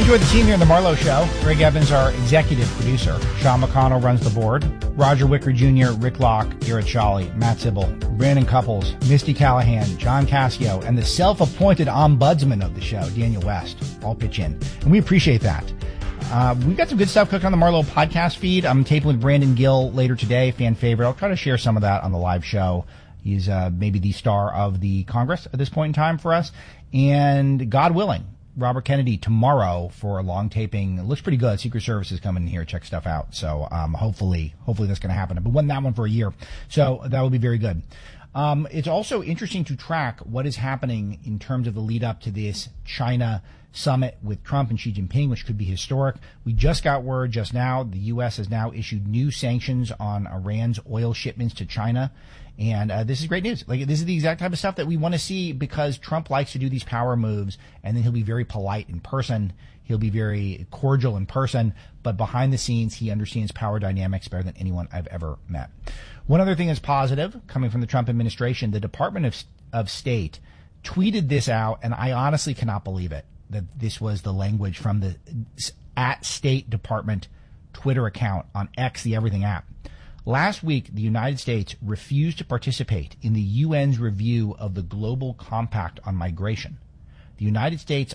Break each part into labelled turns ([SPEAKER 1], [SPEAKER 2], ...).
[SPEAKER 1] enjoyed the team here on The Marlowe Show. Greg Evans, our executive producer. Sean McConnell runs the board. Roger Wicker Jr., Rick Locke, Garrett Shawley, Matt Sybil, Brandon Couples, Misty Callahan, John Cassio, and the self-appointed ombudsman of the show, Daniel West, all pitch in. And we appreciate that. We've got some good stuff cooking on the Marlowe podcast feed. I'm taping with Brandon Gill later today, fan favorite. I'll try to share some of that on the live show. He's maybe the star of the Congress at this point in time for us. And God willing, Robert Kennedy tomorrow for a long taping. It looks pretty good. Secret Service is coming in here, check stuff out. So hopefully that's going to happen. I've been wanting that one for a year, so that will be very good. It's also interesting to track what is happening in terms of the lead up to this China summit with Trump and Xi Jinping, which could be historic. We just got word just now the U.S. has now issued new sanctions on Iran's oil shipments to China. And this is great news. Like, this is the exact type of stuff that we want to see, because Trump likes to do these power moves, and then he'll be very polite in person. He'll be very cordial in person, but behind the scenes, he understands power dynamics better than anyone I've ever met. One other thing is positive coming from the Trump administration. The Department of State tweeted this out, and I honestly cannot believe it, that this was the language from the @State Department Twitter account on X, the Everything app. Last week, the United States refused to participate in the UN's review of the Global Compact on Migration. The United States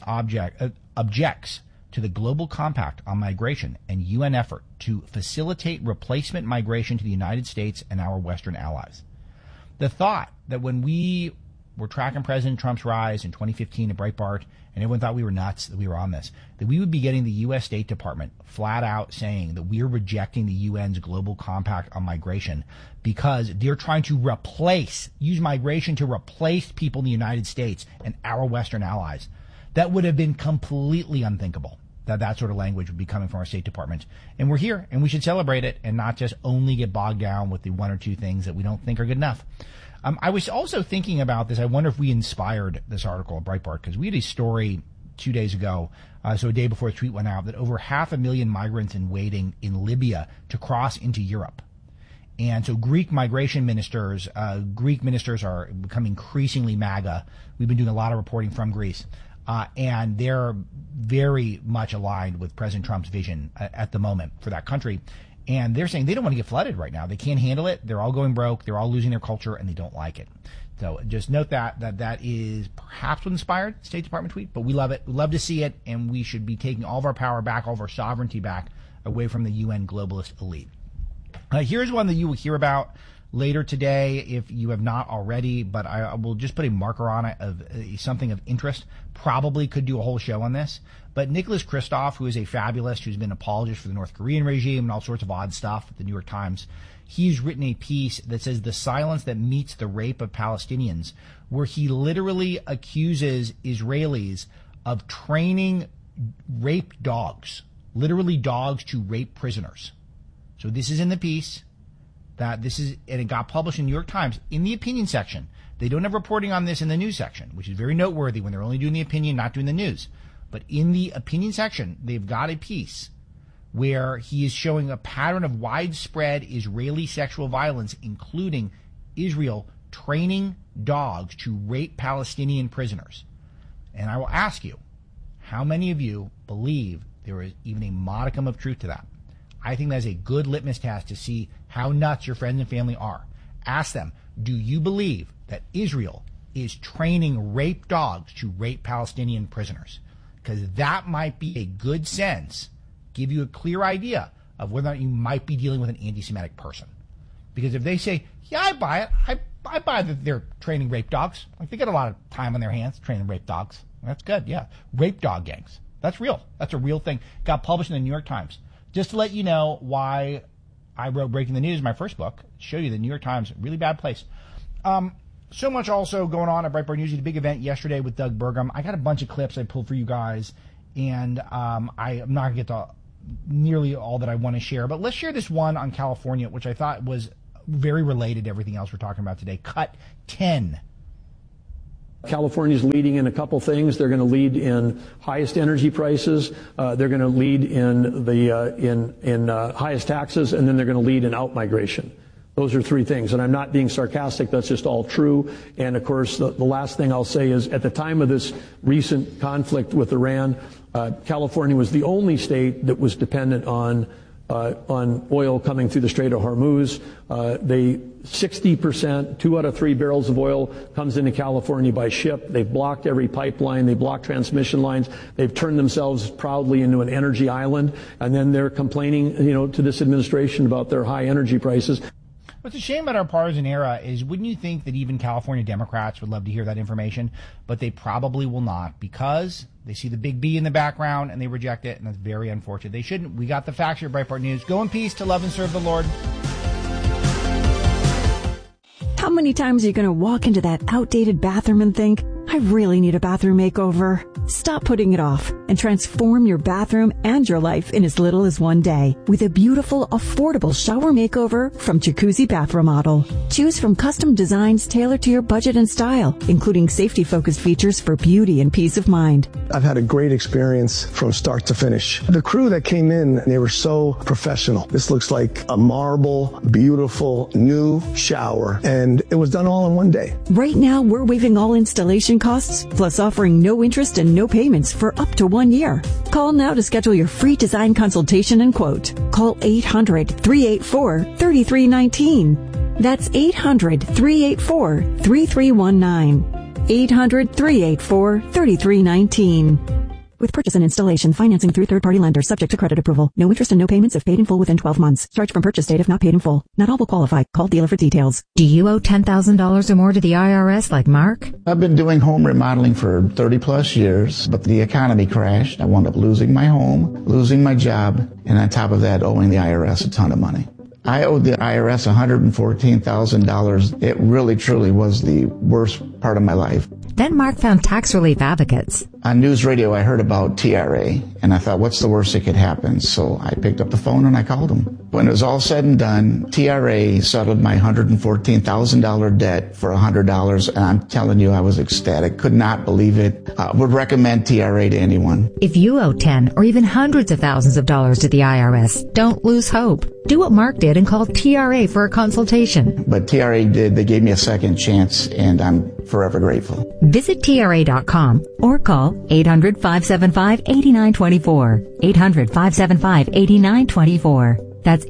[SPEAKER 1] objects to the Global Compact on Migration and UN effort to facilitate replacement migration to the United States and our Western allies. The thought that when we were tracking President Trump's rise in 2015 at Breitbart, and everyone thought we were nuts that we were on this, that we would be getting the U.S. State Department flat out saying that we're rejecting the UN's Global Compact on Migration because they're trying to use migration to replace people in the United States and our Western allies. That would have been completely unthinkable, that sort of language would be coming from our State Department. And we're here, and we should celebrate it and not just only get bogged down with the one or two things that we don't think are good enough. I was also thinking about this. I wonder if we inspired this article at Breitbart, because we had a story 2 days ago, so a day before the tweet went out, that over 500,000 migrants in waiting in Libya to cross into Europe. And so Greek ministers are becoming increasingly MAGA. We've been doing a lot of reporting from Greece. And they're very much aligned with President Trump's vision at the moment for that country. And they're saying they don't want to get flooded right now. They can't handle it. They're all going broke. They're all losing their culture, and they don't like it. So just note that is perhaps what inspired the State Department tweet, but we love it. We love to see it, and we should be taking all of our power back, all of our sovereignty back away from the UN globalist elite. Here's one that you will hear about later today if you have not already, but I will just put a marker on it of something of interest. Probably could do a whole show on this. But Nicholas Kristof, who is a fabulist, who's been an apologist for the North Korean regime and all sorts of odd stuff at the New York Times, he's written a piece that says the silence that meets the rape of Palestinians, where he literally accuses Israelis of training rape dogs, literally dogs to rape prisoners. So this is in the piece. And it got published in the New York Times in the opinion section. They don't have reporting on this in the news section, which is very noteworthy when they're only doing the opinion, not doing the news. But in the opinion section, they've got a piece where he is showing a pattern of widespread Israeli sexual violence, including Israel training dogs to rape Palestinian prisoners. And I will ask you, how many of you believe there is even a modicum of truth to that? I think that's a good litmus test to see how nuts your friends and family are. Ask them, do you believe that Israel is training rape dogs to rape Palestinian prisoners? Because that might be a good sense, give you a clear idea of whether or not you might be dealing with an anti-Semitic person. Because if they say, yeah, I buy it, I buy that they're training rape dogs. Like, they get a lot of time on their hands training rape dogs. That's good, yeah. Rape dog gangs. That's real. That's a real thing. Got published in the New York Times. Just to let you know why I wrote Breaking the News, my first book, show you the New York Times, really bad place. So much also going on at Breitbart News. We had a big event yesterday with Doug Burgum. I got a bunch of clips I pulled for you guys, and I'm not going to get to nearly all that I want to share. But let's share this one on California, which I thought was very related to everything else we're talking about today. Cut 10.
[SPEAKER 2] California's leading in a couple things. They're going to lead in highest energy prices. They're going to lead in the highest taxes, and then they're going to lead in out-migration. Those are three things, and I'm not being sarcastic. That's just all true. And of course, the last thing I'll say is, at the time of this recent conflict with Iran, California was the only state that was dependent on oil coming through the Strait of Hormuz. 60%, 2 out of 3 barrels of oil comes into California by ship. They've blocked every pipeline. They blocked transmission lines. They've turned themselves proudly into an energy island. And then they're complaining, to this administration about their high energy prices.
[SPEAKER 1] What's a shame about our partisan era is, wouldn't you think that even California Democrats would love to hear that information? But they probably will not, because they see the big B in the background and they reject it, and that's very unfortunate. They shouldn't. We got the facts here, Breitbart News. Go in peace, to love and serve the Lord.
[SPEAKER 3] How many times are you going to walk into that outdated bathroom and think, I really need a bathroom makeover? Stop putting it off and transform your bathroom and your life in as little as one day with a beautiful, affordable shower makeover from Jacuzzi Bath Remodel. Choose from custom designs tailored to your budget and style, including safety-focused features for beauty and peace of mind.
[SPEAKER 4] I've had a great experience from start to finish. The crew that came in, they were so professional. This looks like a marble, beautiful, new shower, and it was done all in one day.
[SPEAKER 3] Right now, we're waiving all installation costs, plus offering no interest and no payments for up to 1 year. Call now to schedule your free design consultation and quote. Call 800-384-3319. That's 800-384-3319. 800-384-3319. With purchase and installation, financing through third-party lenders, subject to credit approval. No interest and no payments if paid in full within 12 months. Charge from purchase date if not paid in full. Not all will qualify. Call dealer for details.
[SPEAKER 5] Do you owe $10,000 or more to the IRS like Mark?
[SPEAKER 6] I've been doing home remodeling for 30 plus years, but the economy crashed. I wound up losing my home, losing my job, and on top of that, owing the IRS a ton of money. I owed the IRS $114,000. It really, truly was the worst part of my life.
[SPEAKER 5] Then Mark found tax relief advocates.
[SPEAKER 6] On news radio, I heard about TRA, and I thought, what's the worst that could happen? So I picked up the phone and I called them. When it was all said and done, TRA settled my $114,000 debt for $100, and I'm telling you, I was ecstatic. Could not believe it. Would recommend TRA to anyone.
[SPEAKER 5] If you owe 10 or even hundreds of thousands of dollars to the IRS, don't lose hope. Do what Mark did and call TRA for a consultation.
[SPEAKER 6] But TRA did. They gave me a second chance, and I'm forever grateful.
[SPEAKER 5] Visit TRA.com or call 800-575-8924. 800-575-8924. That's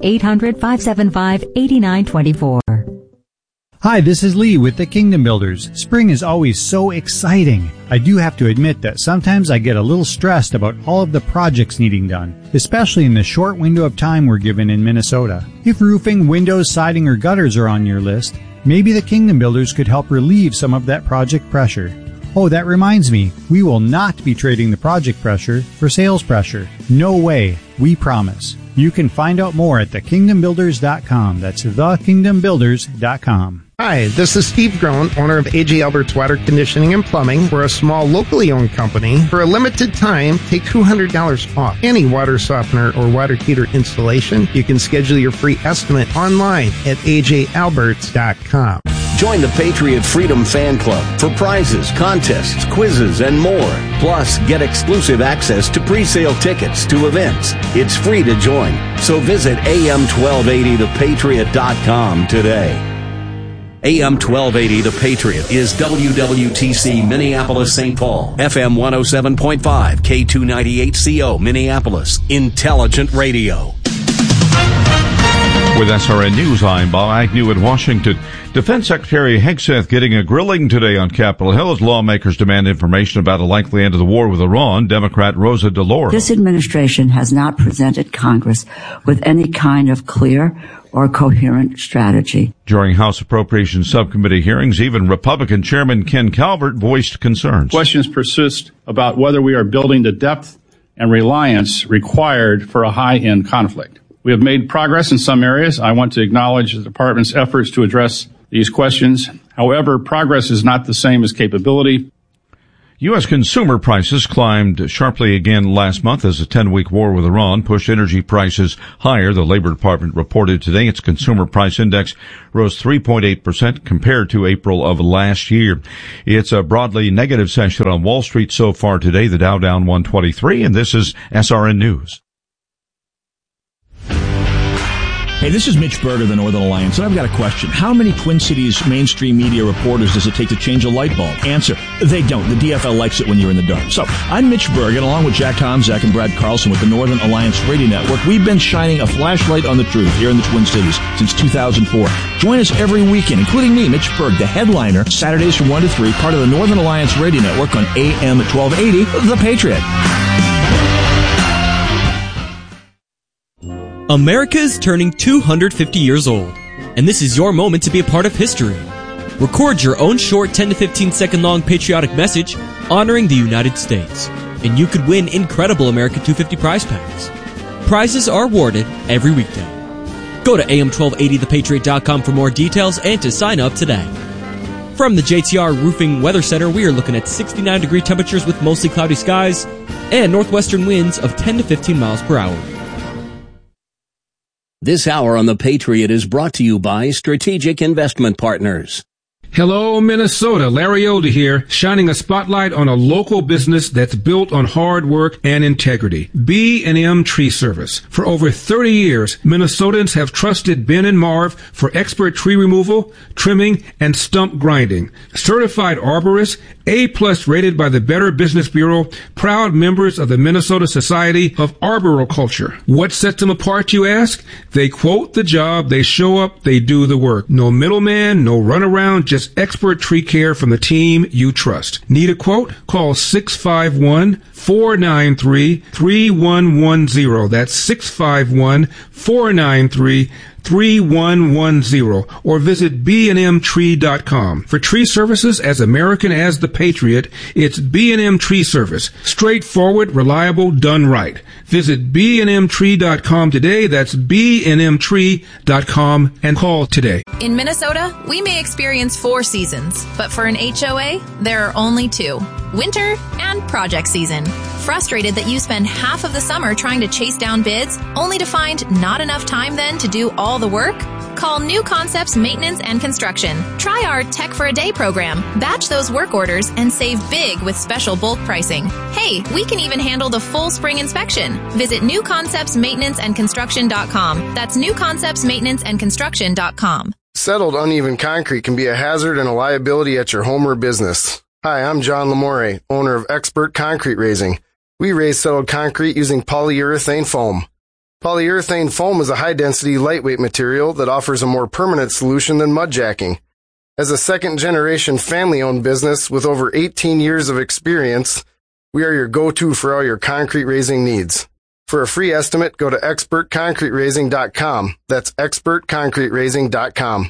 [SPEAKER 5] 800-575-8924.
[SPEAKER 7] Hi, this is Lee with the Kingdom Builders. Spring is always so exciting. I do have to admit that sometimes I get a little stressed about all of the projects needing done, especially in the short window of time we're given in Minnesota. If roofing, windows, siding, or gutters are on your list, maybe the Kingdom Builders could help relieve some of that project pressure. Oh, that reminds me, we will not be trading the project pressure for sales pressure. No way, we promise. You can find out more at thekingdombuilders.com. That's thekingdombuilders.com.
[SPEAKER 8] Hi, this is Steve Groen, owner of A.J. Albert's Water Conditioning and Plumbing. We're a small, locally owned company. For a limited time, take $200 off any water softener or water heater installation. You can schedule your free estimate online at ajalberts.com.
[SPEAKER 9] Join the Patriot Freedom Fan Club for prizes, contests, quizzes, and more. Plus, get exclusive access to pre-sale tickets to events. It's free to join. So visit am1280thepatriot.com today. AM 1280 The Patriot is WWTC Minneapolis St. Paul, FM 107.5, K298CO Minneapolis, Intelligent Radio.
[SPEAKER 10] With SRN News, I'm Bob Agnew in Washington. Defense Secretary Hegseth getting a grilling today on Capitol Hill as lawmakers demand information about a likely end of the war with Iran. Democrat Rosa DeLauro.
[SPEAKER 11] This administration has not presented Congress with any kind of clear or coherent strategy.
[SPEAKER 10] During House Appropriations Subcommittee hearings, even Republican Chairman Ken Calvert voiced concerns.
[SPEAKER 12] Questions persist about whether we are building the depth and reliance required for a high-end conflict. We have made progress in some areas. I want to acknowledge the department's efforts to address these questions. However, progress is not the same as capability.
[SPEAKER 10] U.S. consumer prices climbed sharply again last month as the 10-week war with Iran pushed energy prices higher. The Labor Department reported today its consumer price index rose 3.8% compared to April of last year. It's a broadly negative session on Wall Street so far today. The Dow down 123, and this is SRN News.
[SPEAKER 13] Hey, this is Mitch Berg of the Northern Alliance, and I've got a question. How many Twin Cities mainstream media reporters does it take to change a light bulb? Answer, they don't. The DFL likes it when you're in the dark. So, I'm Mitch Berg, and along with Jack Tomzak and Brad Carlson with the Northern Alliance Radio Network, we've been shining a flashlight on the truth here in the Twin Cities since 2004. Join us every weekend, including me, Mitch Berg, the headliner, Saturdays from 1 to 3, part of the Northern Alliance Radio Network on AM 1280, The Patriot.
[SPEAKER 14] America is turning 250 years old, and this is your moment to be a part of history. Record your own short 10 to 15 second long patriotic message honoring the United States, and you could win incredible America 250 prize packs. Prizes are awarded every weekday. Go to am1280thepatriot.com for more details and to sign up today. From the JTR Roofing Weather Center, we are looking at 69-degree temperatures with mostly cloudy skies and northwestern winds of 10 to 15 miles per hour.
[SPEAKER 9] This hour on The Patriot is brought to you by Strategic Investment Partners.
[SPEAKER 15] Hello, Minnesota. Larry Older here, shining a spotlight on a local business that's built on hard work and integrity. B&M Tree Service. For over 30 years, Minnesotans have trusted Ben and Marv for expert tree removal, trimming, and stump grinding. Certified arborists, A+ rated by the Better Business Bureau, proud members of the Minnesota Society of Arboriculture. What sets them apart, you ask? They quote the job, they show up, they do the work. No middleman, no runaround, just expert tree care from the team you trust. Need a quote? Call 651-493-3110. That's 651-493-3110, or visit bnmtree.com. For tree services as American as the Patriot, it's B&M Tree Service. Straightforward, reliable, done right. Visit bnmtree.com today. That's bnmtree.com, and call today.
[SPEAKER 16] In Minnesota, we may experience 4 seasons, but for an HOA, there are only 2. Winter and project season. Frustrated that you spend half of the summer trying to chase down bids, only to find not enough time then to do all the work? Call New Concepts Maintenance and Construction. Try our Tech for a Day program. Batch those work orders and save big with special bulk pricing. Hey, we can even handle the full spring inspection. Visit newconceptsmaintenanceandconstruction.com. That's newconceptsmaintenanceandconstruction.com.
[SPEAKER 17] Settled uneven concrete can be a hazard and a liability at your home or business. Hi, I'm John Lamore, owner of Expert Concrete Raising. We raise settled concrete using polyurethane foam. Polyurethane foam is a high-density, lightweight material that offers a more permanent solution than mud jacking. As a second-generation family-owned business with over 18 years of experience, we are your go-to for all your concrete raising needs. For a free estimate, go to expertconcreteraising.com. That's expertconcreteraising.com.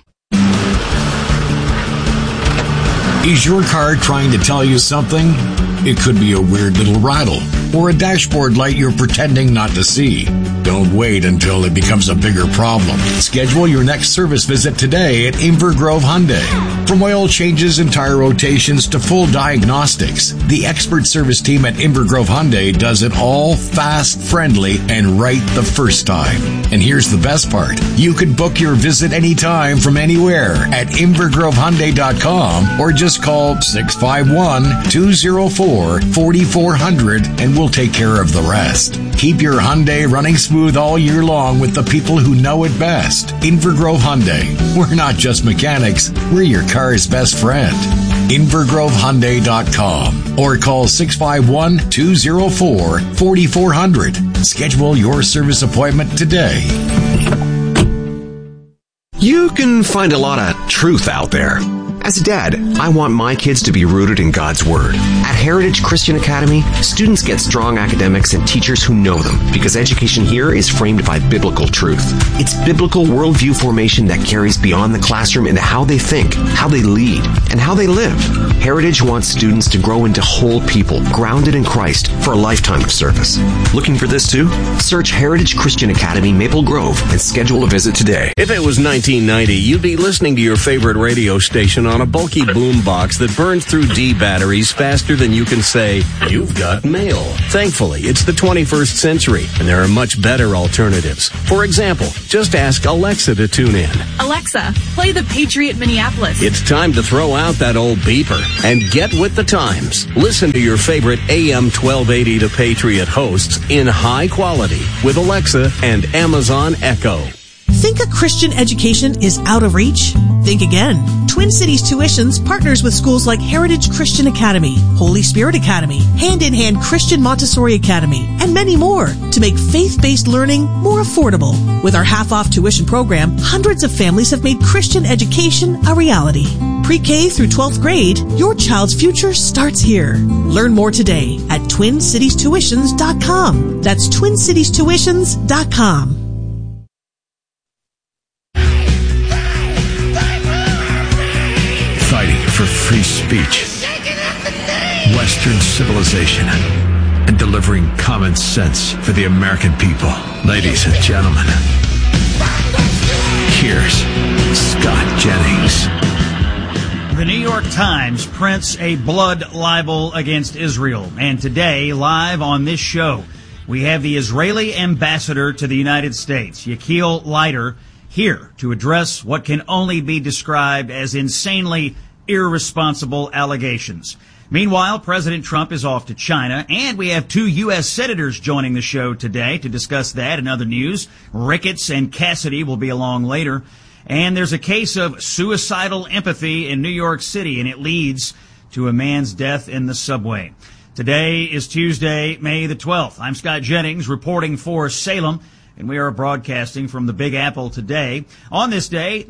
[SPEAKER 18] Is your car trying to tell you something? It could be a weird little rattle or a dashboard light you're pretending not to see. Don't wait until it becomes a bigger problem. Schedule your next service visit today at Inver Grove Hyundai. From oil changes and tire rotations to full diagnostics, the expert service team at Inver Grove Hyundai does it all fast, friendly, and right the first time. And here's the best part. You can book your visit anytime from anywhere at InverGroveHyundai.com or just call 651-204-4400 and we'll take care of the rest. Keep your Hyundai running smooth all year long with the people who know it best. Inver Grove Hyundai. We're not just mechanics, we're your car's best friend. InverGroveHyundai.com or call 651-204-4400. Schedule your service appointment today.
[SPEAKER 19] You can find a lot of truth out there. As a dad, I want my kids to be rooted in God's Word. At Heritage Christian Academy, students get strong academics and teachers who know them because education here is framed by biblical truth. It's biblical worldview formation that carries beyond the classroom into how they think, how they lead, and how they live. Heritage wants students to grow into whole people, grounded in Christ for a lifetime of service. Looking for this too? Search Heritage Christian Academy Maple Grove and schedule a visit today.
[SPEAKER 9] If it was 1990, you'd be listening to your favorite radio station on a bulky boombox that burns through D batteries faster than you can say, "You've got mail." Thankfully, it's the 21st century, and there are much better alternatives. For example, just ask Alexa to tune in.
[SPEAKER 20] Alexa, play the Patriot Minneapolis.
[SPEAKER 9] It's time to throw out that old beeper and get with the times. Listen to your favorite AM 1280 The Patriot hosts in high quality with Alexa and Amazon Echo.
[SPEAKER 21] Think a Christian education is out of reach? Think again. Twin Cities Tuitions partners with schools like Heritage Christian Academy, Holy Spirit Academy, Hand in Hand Christian Montessori Academy, and many more to make faith-based learning more affordable. With our half-off tuition program, hundreds of families have made Christian education a reality. Pre-K through 12th grade, your child's future starts here. Learn more today at TwinCitiesTuitions.com. That's TwinCitiesTuitions.com.
[SPEAKER 18] Fighting for free speech, Western civilization, and delivering common sense for the American people. Ladies and gentlemen, here's Scott Jennings.
[SPEAKER 22] The New York Times prints a blood libel against Israel. And today, live on this show, we have the Israeli ambassador to the United States, Yechiel Leiter, here to address what can only be described as insanely irresponsible allegations. Meanwhile, President Trump is off to China, and we have 2 U.S. senators joining the show today to discuss that and other news. Ricketts and Cassidy will be along later. And there's a case of suicidal empathy in New York City, and it leads to a man's death in the subway. Today is Tuesday, May the 12th. I'm Scott Jennings, reporting for Salem, and we are broadcasting from the Big Apple today. On this day,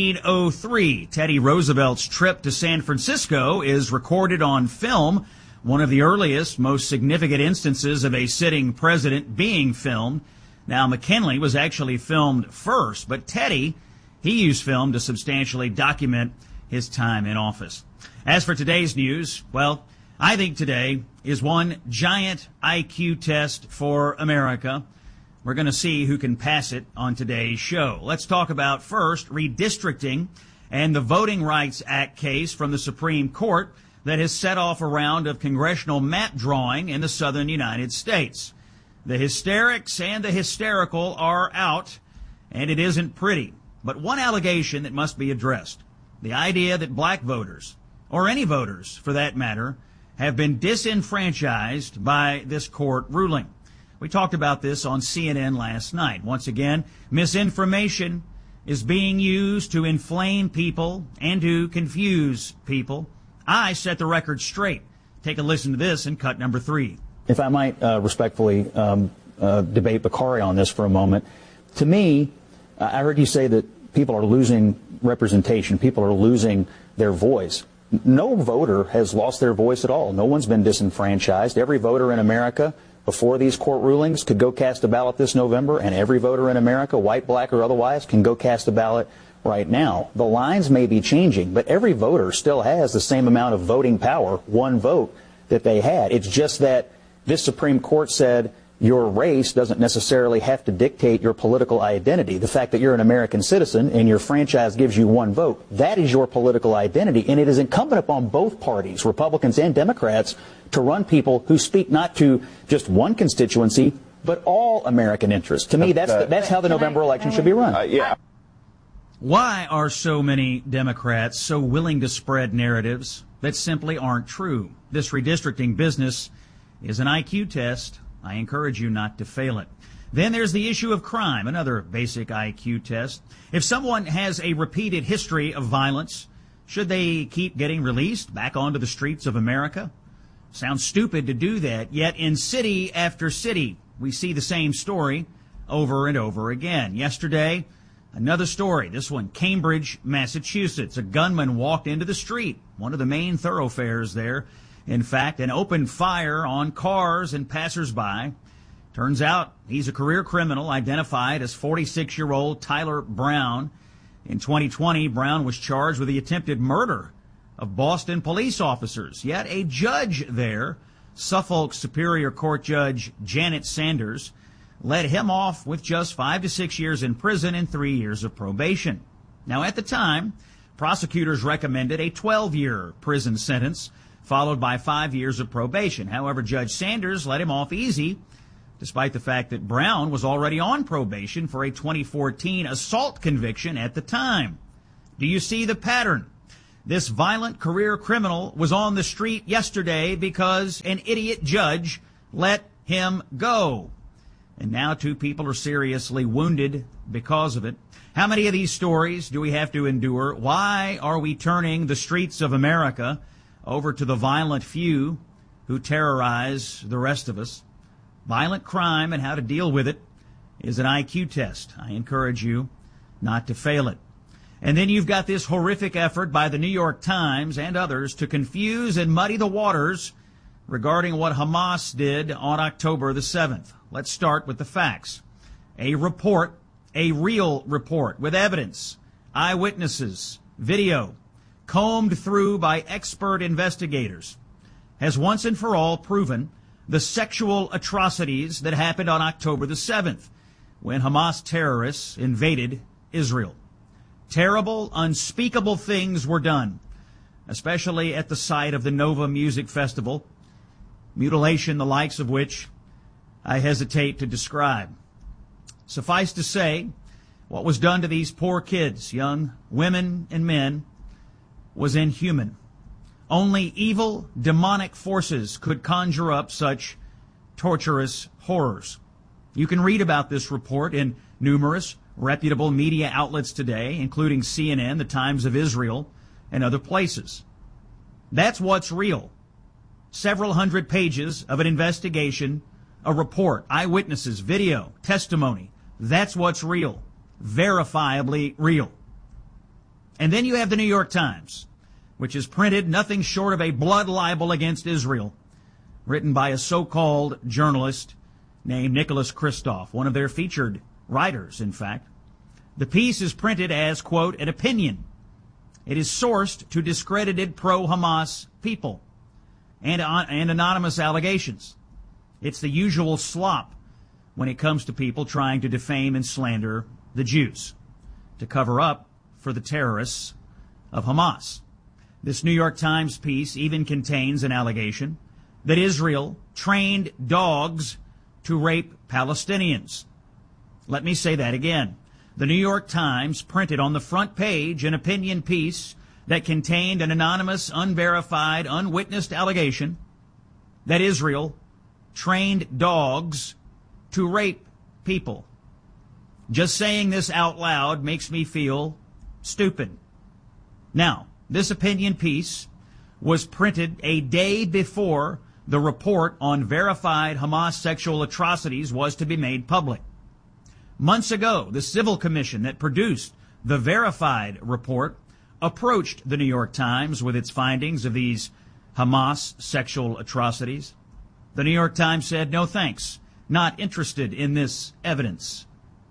[SPEAKER 22] 1903, Teddy Roosevelt's trip to San Francisco is recorded on film, one of the earliest, most significant instances of a sitting president being filmed. Now, McKinley was actually filmed first, but Teddy, he used film to substantially document his time in office. As for today's news, well, I think today is one giant IQ test for America. We're going to see who can pass it on today's show. Let's talk about first redistricting and the Voting Rights Act case from the Supreme Court that has set off a round of congressional map drawing in the southern United States. The hysterics and the hysterical are out, and it isn't pretty. But one allegation that must be addressed, the idea that black voters, or any voters for that matter, have been disenfranchised by this court ruling. We talked about this on CNN last night. Once again, misinformation is being used to inflame people and to confuse people. I set the record straight. Take a listen to this in cut number 3.
[SPEAKER 23] If I might respectfully debate Bakari on this for a moment. To me, I heard you say that people are losing representation. People are losing their voice. No voter has lost their voice at all. No one's been disenfranchised. Every voter in America before these court rulings could go cast a ballot this November, and every voter in America, white, black, or otherwise, can go cast a ballot right now. The lines may be changing, but every voter still has the same amount of voting power, one vote, that they had. It's just that this Supreme Court said your race doesn't necessarily have to dictate your political identity. The fact that you're an American citizen and your franchise gives you one vote, that is your political identity, and it is incumbent upon both parties, Republicans and Democrats, to run people who speak not to just one constituency, but all American interests. To me, that's how the November election should be run.
[SPEAKER 22] Yeah. Why are so many Democrats so willing to spread narratives that simply aren't true? This redistricting business is an IQ test. I encourage you not to fail it. Then there's the issue of crime, another basic IQ test. If someone has a repeated history of violence, should they keep getting released back onto the streets of America? Sounds stupid to do that, yet in city after city, we see the same story over and over again. Yesterday, another story, this one, Cambridge, Massachusetts. A gunman walked into the street, one of the main thoroughfares there, in fact, and opened fire on cars and passersby. Turns out he's a career criminal identified as 46-year-old Tyler Brown. In 2020, Brown was charged with the attempted murder of Boston police officers. Yet a judge there, Suffolk Superior Court Judge Janet Sanders, let him off with just 5 to 6 years in prison and 3 years of probation. Now, at the time, prosecutors recommended a 12-year prison sentence, followed by 5 years of probation. However, Judge Sanders let him off easy, despite the fact that Brown was already on probation for a 2014 assault conviction at the time. Do you see the pattern? This violent career criminal was on the street yesterday because an idiot judge let him go. And now 2 people are seriously wounded because of it. How many of these stories do we have to endure? Why are we turning the streets of America over to the violent few who terrorize the rest of us? Violent crime and how to deal with it is an IQ test. I encourage you not to fail it. And then you've got this horrific effort by the New York Times and others to confuse and muddy the waters regarding what Hamas did on October the 7th. Let's start with the facts. A report, a real report with evidence, eyewitnesses, video, combed through by expert investigators, has once and for all proven the sexual atrocities that happened on October the 7th when Hamas terrorists invaded Israel. Terrible, unspeakable things were done, especially at the site of the Nova Music Festival, mutilation the likes of which I hesitate to describe. Suffice to say, what was done to these poor kids, young women and men, was inhuman. Only evil, demonic forces could conjure up such torturous horrors. You can read about this report in numerous reputable media outlets today, including CNN, the Times of Israel, and other places. That's what's real. Several hundred pages of an investigation, a report, eyewitnesses, video, testimony. That's what's real. Verifiably real. And then you have the New York Times, which has printed nothing short of a blood libel against Israel, written by a so-called journalist named Nicholas Kristof, one of their featured writers, in fact. The piece is printed as, quote, an opinion. It is sourced to discredited pro-Hamas people and anonymous allegations. It's the usual slop when it comes to people trying to defame and slander the Jews to cover up for the terrorists of Hamas. This New York Times piece even contains an allegation that Israel trained dogs to rape Palestinians. Let me say that again. The New York Times printed on the front page an opinion piece that contained an anonymous, unverified, unwitnessed allegation that Israel trained dogs to rape people. Just saying this out loud makes me feel stupid. Now, this opinion piece was printed a day before the report on verified Hamas sexual atrocities was to be made public. Months ago, the Civil Commission that produced the verified report approached the New York Times with its findings of these Hamas sexual atrocities. The New York Times said, no thanks, not interested in this evidence.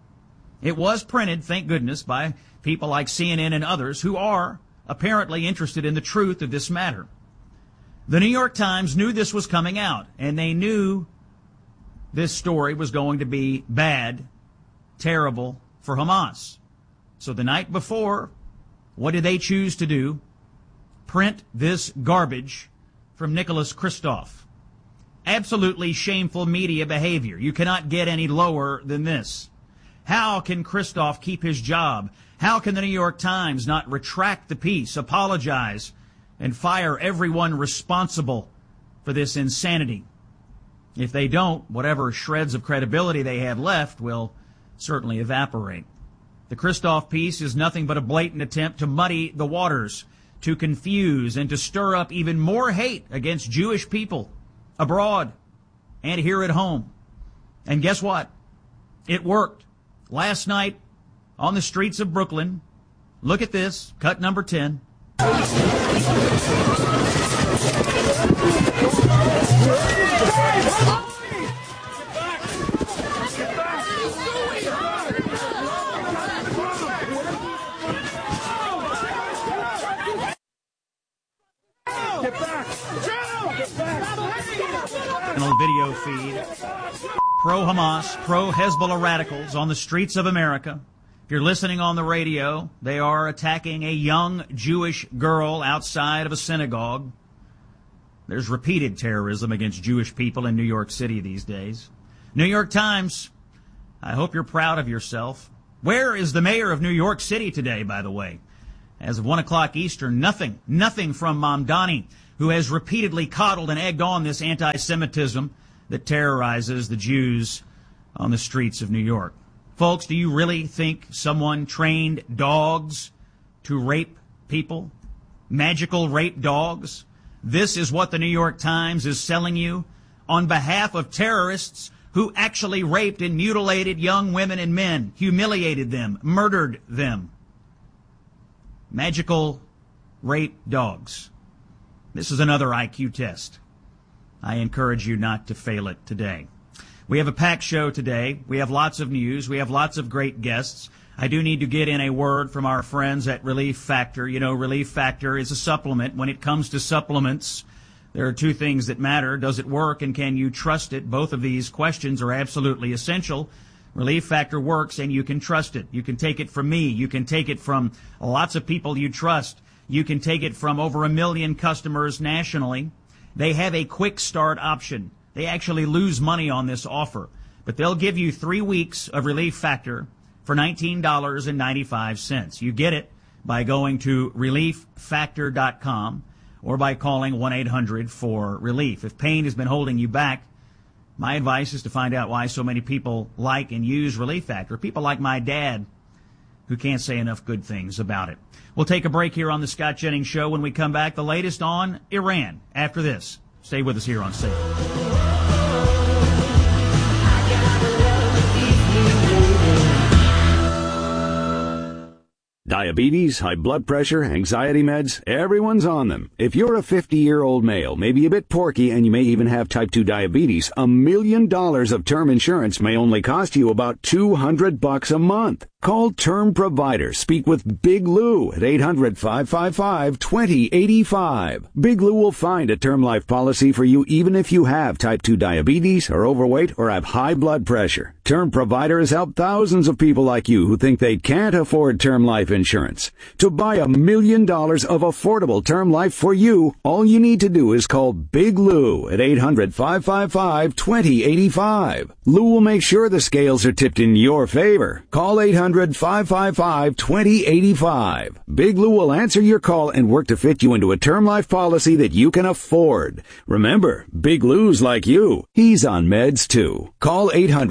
[SPEAKER 22] It was printed, thank goodness, by people like CNN and others who are apparently interested in the truth of this matter. The New York Times knew this was coming out, and they knew this story was going to be bad, terrible for Hamas. So the night before, what did they choose to do? Print this garbage from Nicholas Kristof. Absolutely shameful media behavior. You cannot get any lower than this. How can Kristof keep his job? How can the New York Times not retract the piece, apologize, and fire everyone responsible for this insanity? If they don't, whatever shreds of credibility they have left will certainly evaporate. The Kristof piece is nothing but a blatant attempt to muddy the waters, to confuse and to stir up even more hate against Jewish people abroad and here at home. And guess what? It worked. Last night on the streets of Brooklyn, look at this, cut number 10. Video feed. Pro-Hamas, pro-Hezbollah radicals on the streets of America. If you're listening on the radio, they are attacking a young Jewish girl outside of a synagogue. There's repeated terrorism against Jewish people in New York City these days. New York Times, I hope you're proud of yourself. Where is the mayor of New York City today, by the way? As of 1 o'clock Eastern, nothing from Mamdani, who has repeatedly coddled and egged on this anti-Semitism that terrorizes the Jews on the streets of New York. Folks, do you really think someone trained dogs to rape people? Magical rape dogs? This is what the New York Times is selling you on behalf of terrorists who actually raped and mutilated young women and men, humiliated them, murdered them. Magical rape dogs. This is another IQ test. I encourage you not to fail it today. We have a packed show today. We have lots of news. We have lots of great guests. I do need to get in a word from our friends at Relief Factor. You know, Relief Factor is a supplement. When it comes to supplements, there are two things that matter. Does it work and can you trust it? Both of these questions are absolutely essential. Relief Factor works and you can trust it. You can take it from me. You can take it from lots of people you trust. You can take it from over 1 million customers nationally. They have a quick start option. They actually lose money on this offer, but they'll give you 3 weeks of Relief Factor for $19.95. You get it by going to relieffactor.com or by calling 1-800-4RELIEF. If pain has been holding you back, my advice is to find out why so many people like and use Relief Factor. People like my dad who can't say enough good things about it. We'll take a break here on the Scott Jennings Show. When we come back, the latest on Iran after this. Stay with us here on SAFE.
[SPEAKER 1] Diabetes, high blood pressure, anxiety meds, everyone's on them. If you're a 50-year-old male, maybe a bit porky, and you may even have type 2 diabetes, $1 million of term insurance may only cost you about $200 a month. Call Term Provider. Speak with Big Lou at 800-555-2085. Big Lou will find a term life policy for you even if you have type 2 diabetes, are overweight, or have high blood pressure. Term Provider has helped thousands of people like you who think they can't afford term life insurance. To buy $1 million of affordable term life for you, all you need to do is call Big Lou at 800-555-2085. Lou will make sure the scales are tipped in your favor. Call 800-555-2085. Big Lou will answer your call and work to fit you into a term life policy that you can afford. Remember, Big Lou's like you. He's on meds too. Call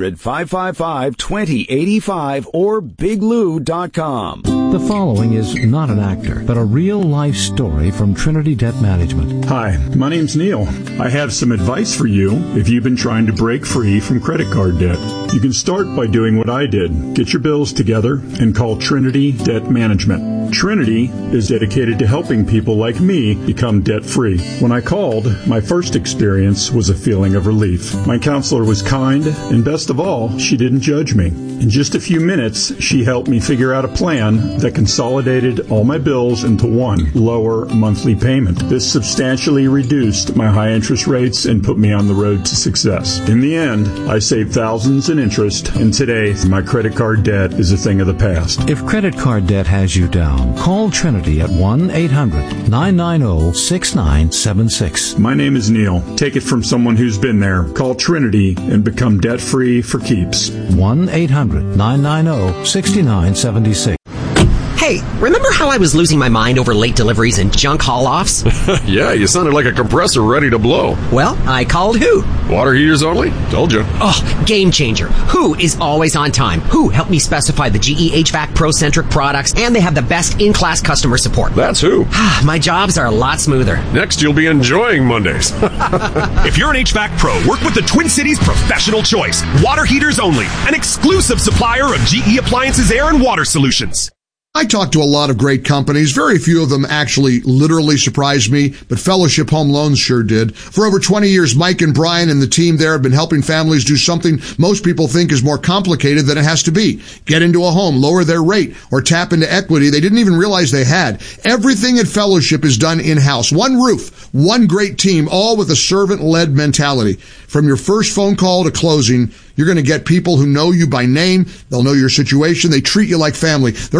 [SPEAKER 1] 800-555-2085 or biglou.com.
[SPEAKER 2] The following is not an actor, but a real-life story from Trinity Debt Management.
[SPEAKER 4] Hi, my name's Neil. I have some advice for you if you've been trying to break free from credit card debt. You can start by doing what I did. Get your bills together and call Trinity Debt Management. Trinity is dedicated to helping people like me become debt-free. When I called, my first experience was a feeling of relief. My counselor was kind, and best of all, she didn't judge me. In just a few minutes, she helped me figure out a plan that consolidated all my bills into one lower monthly payment. This substantially reduced my high interest rates and put me on the road to success. In the end, I saved thousands in interest, and today, my credit card debt is a thing of the past.
[SPEAKER 2] If credit card debt has you down, call Trinity at 1-800-990-6976.
[SPEAKER 4] My name is Neil. Take it from someone who's been there. Call Trinity and become debt-free for keeps.
[SPEAKER 2] 1-800-990-6976.
[SPEAKER 19] Hey, remember how I was losing my mind over late deliveries and junk haul-offs?
[SPEAKER 24] Yeah, you sounded like a compressor ready to blow.
[SPEAKER 19] Well, I called Who.
[SPEAKER 24] Water heaters only? Told you.
[SPEAKER 19] Oh, game changer. Who is always on time. Who helped me specify the GE HVAC Pro-centric products, and they have the best in-class customer support.
[SPEAKER 24] That's Who.
[SPEAKER 19] My jobs are a lot smoother.
[SPEAKER 24] Next, you'll be enjoying Mondays.
[SPEAKER 25] If you're an HVAC pro, work with the Twin Cities Professional Choice. Water heaters only. An exclusive supplier of GE Appliances Air and Water Solutions.
[SPEAKER 26] I talked to a lot of great companies. Very few of them actually literally surprised me, but Fellowship Home Loans sure did. For over 20 years, Mike and Brian and the team there have been helping families do something most people think is more complicated than it has to be. Get into a home, lower their rate, or tap into equity they didn't even realize they had. Everything at Fellowship is done in-house. One roof, one great team, all with a servant-led mentality. From your first phone call to closing, you're going to get people who know you by name. They'll know your situation. They treat you like family. They're also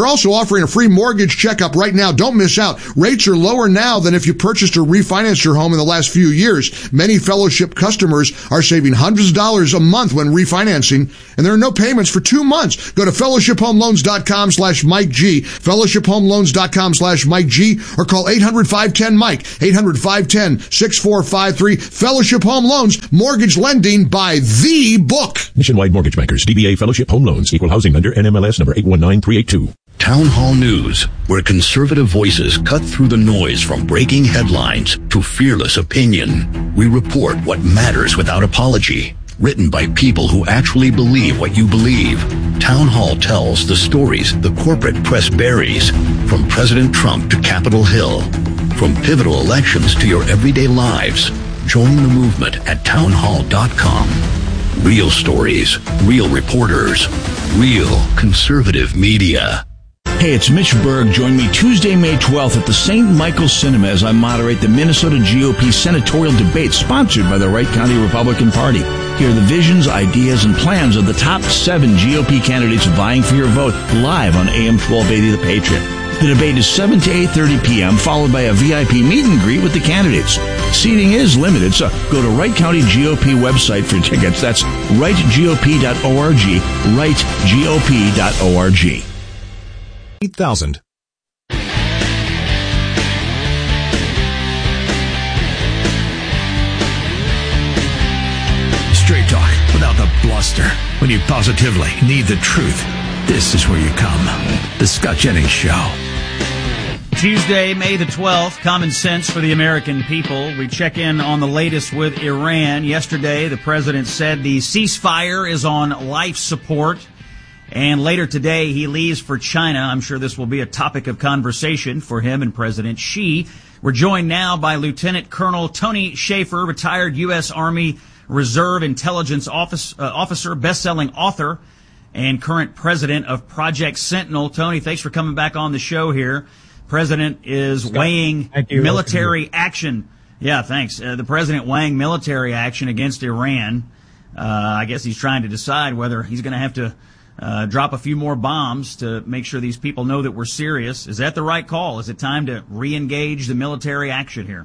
[SPEAKER 26] offering a free mortgage checkup right now. Don't miss out. Rates are lower now than if you purchased or refinanced your home in the last few years. Many Fellowship customers are saving hundreds of dollars a month when refinancing, and there are no payments for 2 months. Go to fellowshiphomeloans.com/Mike G, fellowshiphomeloans.com/Mike G, or call 800-510-MIKE, 800-510-6453. Fellowship Home Loans, mortgage lending by the book.
[SPEAKER 3] Nationwide Mortgage Bankers, DBA Fellowship Home Loans, Equal Housing Lender, NMLS number 819382.
[SPEAKER 5] Town Hall News, where conservative voices cut through the noise from breaking headlines to fearless opinion. We report what matters without apology. Written by people who actually believe what you believe. Town Hall tells the stories the corporate press buries, from President Trump to Capitol Hill, from pivotal elections to your everyday lives. Join the movement at townhall.com. Real stories, real reporters, real conservative media.
[SPEAKER 13] Hey, it's Mitch Berg. Join me Tuesday, May 12th at the St. Michael Cinema as I moderate the Minnesota GOP senatorial debate sponsored by the Wright County Republican Party. Hear the visions, ideas, and plans of the top 7 GOP candidates vying for your vote live on AM 1280 The Patriot. The debate is 7 to 8:30 p.m., followed by a VIP meet and greet with the candidates. Seating is limited, so go to Wright County GOP website for tickets. That's wrightgop.org, wrightgop.org.
[SPEAKER 3] 8,000.
[SPEAKER 6] Straight talk without the bluster. When you positively need the truth, this is where you come. The Scott Jennings Show.
[SPEAKER 22] Tuesday, May the 12th, common sense for the American people. We check in on the latest with Iran. Yesterday, the president said the ceasefire is on life support. And later today, he leaves for China. I'm sure this will be a topic of conversation for him and President Xi. We're joined now by Lieutenant Colonel Tony Shaffer, retired U.S. Army Reserve Intelligence Officer, best-selling author, and current president of Project Sentinel. Tony, thanks for coming back on the show here. President is weighing military action. Yeah, thanks. The president weighing military action against Iran. I guess he's trying to decide whether he's going to have to drop a few more bombs to make sure these people know that we're serious. Is that the right call? Is it time to re-engage the military action here?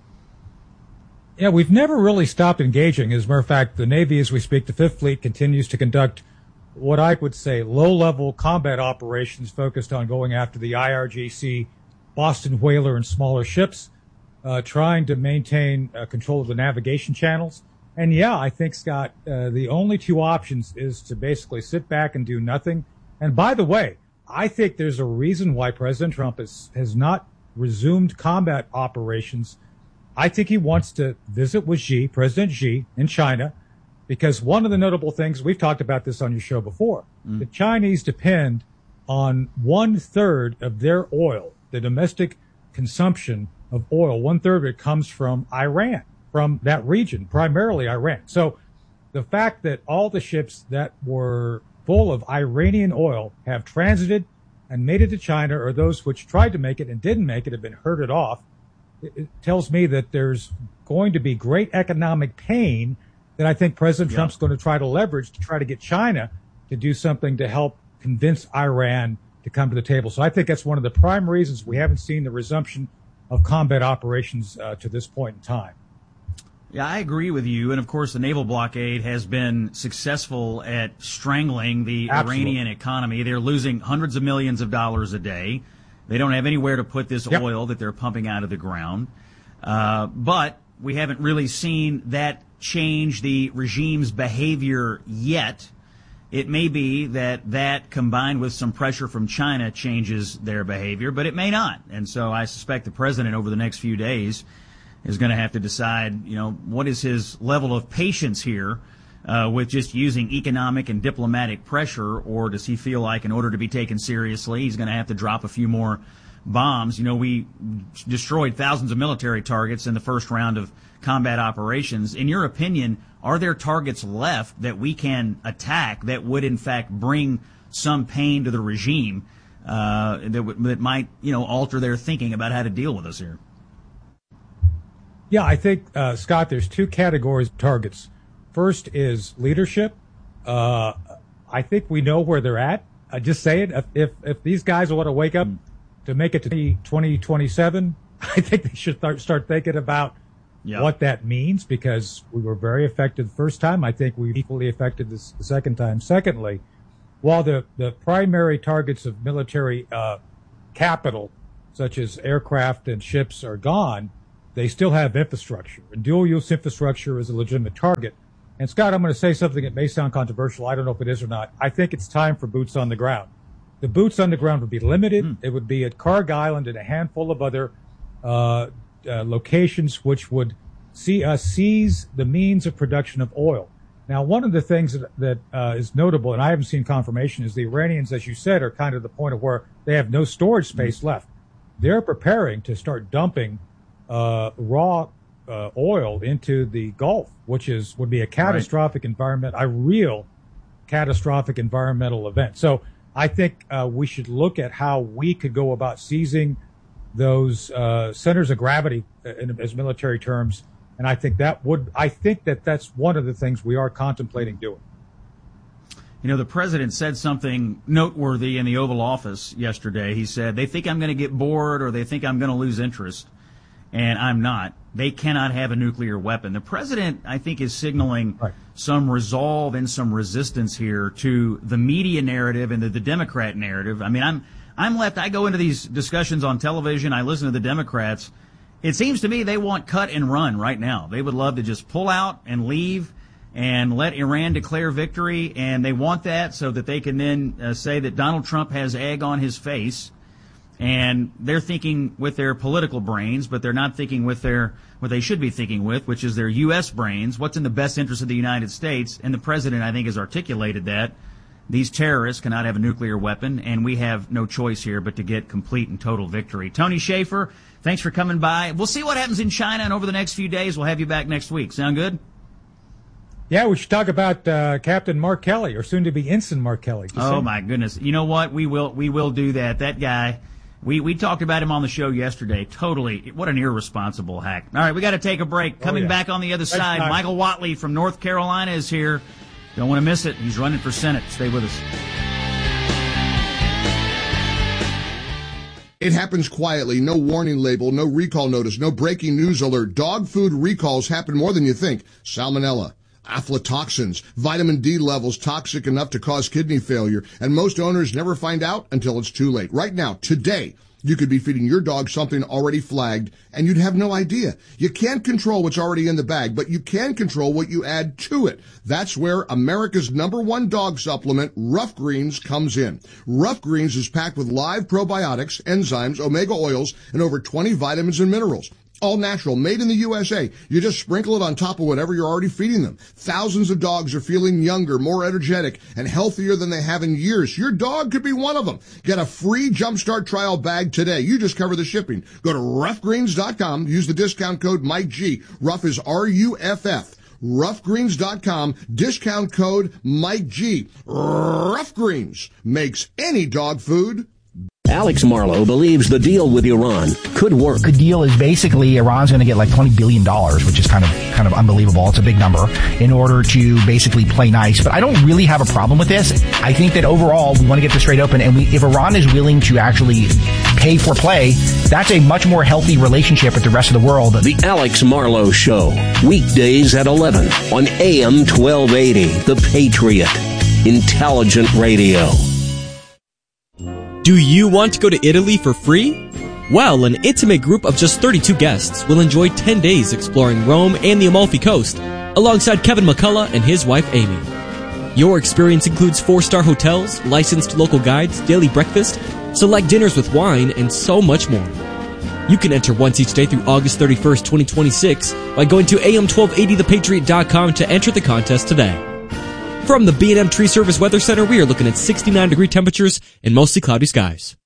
[SPEAKER 7] Yeah, we've never really stopped engaging. As a matter of fact, the Navy, as we speak, the Fifth Fleet continues to conduct what I would say low-level combat operations focused on going after the IRGC, Boston Whaler, and smaller ships, trying to maintain control of the navigation channels. And yeah, I think, Scott, the only two options is to basically sit back and do nothing. And by the way, I think there's a reason why President Trump has not resumed combat operations. I think he wants to visit with Xi, President Xi, in China, because one of the notable things, we've talked about this on your show before, the Chinese depend on 1/3 of their oil, the domestic consumption of oil, 1/3 of it comes from Iran, from that region, primarily Iran. So the fact that all the ships that were full of Iranian oil have transited and made it to China, or those which tried to make it and didn't make it have been herded off, it tells me that there's going to be great economic pain that I think President Trump's going to try to leverage to try to get China to do something to help convince Iran to come to the table. So I think that's one of the prime reasons we haven't seen the resumption of combat operations to this point in time.
[SPEAKER 22] Yeah, I agree with you. And of course, the naval blockade has been successful at strangling the Iranian economy. They're losing hundreds of millions of dollars a day. They don't have anywhere to put this oil that they're pumping out of the ground. But we haven't really seen that change the regime's behavior yet. It may be that combined with some pressure from China changes their behavior, but it may not. And so I suspect the president over the next few days is going to have to decide, what is his level of patience here with just using economic and diplomatic pressure, or does he feel like in order to be taken seriously, he's going to have to drop a few more bombs? We destroyed thousands of military targets in the first round of combat operations. In your opinion, are there targets left that we can attack that would in fact bring some pain to the regime that might, alter their thinking about how to deal with us here?
[SPEAKER 7] Yeah, I think, Scott, there's two categories of targets. First is leadership. I think we know where they're at. I just say it. If these guys want to wake up to make it to 2027, I think they should start thinking about what that means, because we were very effective the first time. I think we equally effective the second time. Secondly, while the primary targets of military capital, such as aircraft and ships, are gone, they still have infrastructure. And dual-use infrastructure is a legitimate target. And Scott, I'm going to say something that may sound controversial. I don't know if it is or not. I think it's time for boots on the ground. The boots on the ground would be limited. It would be at Karg Island and a handful of other locations which would see us seize the means of production of oil. Now, one of the things that is notable, and I haven't seen confirmation, is the Iranians, as you said, are kind of the point of where they have no storage space left. They're preparing to start dumping raw oil into the Gulf, which would be a catastrophic a real catastrophic environmental event. So I think we should look at how we could go about seizing those centers of gravity as military terms, and I think that's one of the things we are contemplating doing.
[SPEAKER 22] You know, the president said something noteworthy in the Oval Office yesterday. He said, they think I'm going to get bored or they think I'm going to lose interest, and I'm not. They cannot have a nuclear weapon. The president, I think, is signaling some resolve and some resistance here to the media narrative and the Democrat narrative. I mean, I'm left. I go into these discussions on television. I listen to the Democrats. It seems to me they want cut and run right now. They would love to just pull out and leave and let Iran declare victory, and they want that so that they can then say that Donald Trump has egg on his face. And they're thinking with their political brains, but they're not thinking with what they should be thinking with, which is their U.S. brains, what's in the best interest of the United States. And the president, I think, has articulated that. These terrorists cannot have a nuclear weapon, and we have no choice here but to get complete and total victory. Tony Shaffer, thanks for coming by. We'll see what happens in China, and over the next few days, we'll have you back next week. Sound good?
[SPEAKER 7] Yeah, we should talk about Captain Mark Kelly, or soon-to-be Ensign Mark Kelly.
[SPEAKER 22] Oh, my goodness. You know what? We will do that. That guy, we talked about him on the show yesterday. Totally. What an irresponsible hack. All right, we got to take a break. Coming back on the other side, Michael Watley from North Carolina is here. Don't want to miss it. He's running for Senate. Stay with us.
[SPEAKER 26] It happens quietly. No warning label, no recall notice, no breaking news alert. Dog food recalls happen more than you think. Salmonella, aflatoxins, vitamin D levels toxic enough to cause kidney failure, and most owners never find out until it's too late. Right now, today, you could be feeding your dog something already flagged, and you'd have no idea. You can't control what's already in the bag, but you can control what you add to it. That's where America's #1 dog supplement, Rough Greens, comes in. Rough Greens is packed with live probiotics, enzymes, omega oils, and over 20 vitamins and minerals. All natural, made in the USA. You just sprinkle it on top of whatever you're already feeding them. Thousands of dogs are feeling younger, more energetic, and healthier than they have in years. Your dog could be one of them. Get a free Jumpstart trial bag today. You just cover the shipping. Go to roughgreens.com. Use the discount code Mike G. Rough is RUFF. Roughgreens.com. Discount code Mike G. Rough Greens makes any dog food.
[SPEAKER 9] Alex Marlow believes the deal with Iran could work.
[SPEAKER 8] The deal is basically Iran's going to get like $20 billion, which is kind of unbelievable. It's a big number, in order to basically play nice. But I don't really have a problem with this. I think that overall we want to get this straight open, and if Iran is willing to actually pay for play, that's a much more healthy relationship with the rest of the world.
[SPEAKER 9] The Alex Marlow Show, weekdays at 11 on AM 1280, The Patriot, intelligent radio.
[SPEAKER 10] Do you want to go to Italy for free? Well, an intimate group of just 32 guests will enjoy 10 days exploring Rome and the Amalfi Coast, alongside Kevin McCullough and his wife Amy. Your experience includes 4-star hotels, licensed local guides, daily breakfast, select dinners with wine, and so much more. You can enter once each day through August 31st, 2026 by going to am1280thepatriot.com to enter the contest today. From the B&M Tree Service Weather Center, we are looking at 69-degree temperatures and mostly cloudy skies.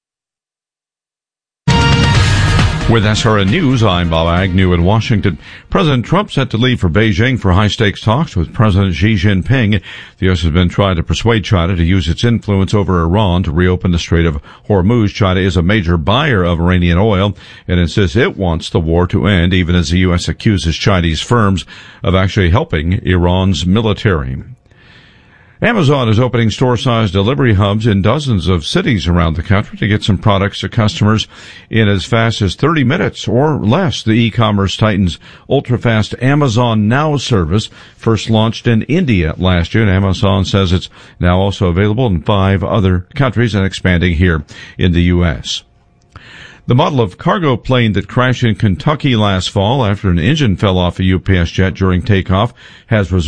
[SPEAKER 11] With SRN News, I'm Bob Agnew in Washington. President Trump set to leave for Beijing for high-stakes talks with President Xi Jinping. The U.S. has been trying to persuade China to use its influence over Iran to reopen the Strait of Hormuz. China is a major buyer of Iranian oil and insists it wants the war to end, even as the U.S. accuses Chinese firms of actually helping Iran's military. Amazon is opening store-sized delivery hubs in dozens of cities around the country to get some products to customers in as fast as 30 minutes or less. The e-commerce titan's ultra-fast Amazon Now service first launched in India last year, and Amazon says it's now also available in 5 other countries and expanding here in the U.S. The model of cargo plane that crashed in Kentucky last fall after an engine fell off a UPS jet during takeoff has